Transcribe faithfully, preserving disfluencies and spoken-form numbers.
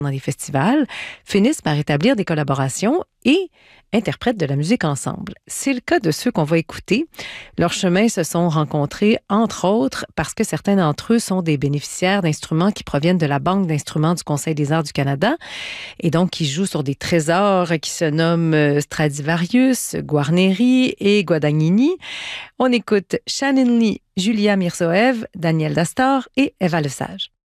dans des festivals, finissent par établir des collaborations et interprètent de la musique ensemble. C'est le cas de ceux qu'on va écouter. Leurs chemins se sont rencontrés, entre autres, parce que certains d'entre eux sont des bénéficiaires d'instruments qui proviennent de la Banque d'instruments du Conseil des arts du Canada et donc qui jouent sur des trésors qui se nomment Stradivarius, Guarneri et Guadagnini. On écoute Shannon Lee, Julia Mirzoev, Daniel Dastor et Eva Lesage.